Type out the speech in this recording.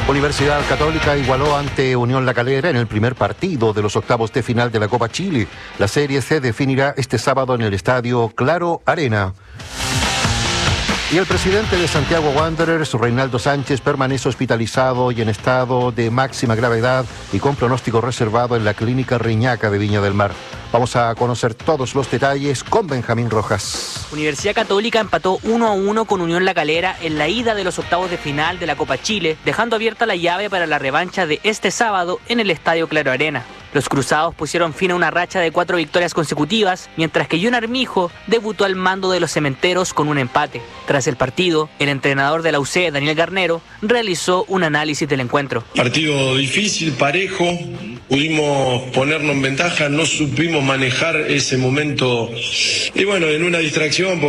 Universidad Católica igualó ante Unión La Calera en el primer partido de los octavos de final de la Copa Chile. La serie se definirá este sábado en el estadio Claro Arena. Y el presidente de Santiago Wanderers, Reinaldo Sánchez, permanece hospitalizado y en estado de máxima gravedad y con pronóstico reservado en la clínica Reñaca de Viña del Mar. Vamos a conocer todos los detalles con Benjamín Rojas. Universidad Católica empató 1-1 con Unión La Calera en la ida de los octavos de final de la Copa Chile, dejando abierta la llave para la revancha de este sábado en el estadio Claro Arena. Los cruzados pusieron fin a una racha de 4 victorias consecutivas, mientras que John Armijo debutó al mando de los cementeros con un empate. Tras el partido, el entrenador de la UC, Daniel Garnero, realizó un análisis del encuentro. Partido difícil, parejo, pudimos ponernos en ventaja, no supimos manejar ese momento y bueno, en una distracción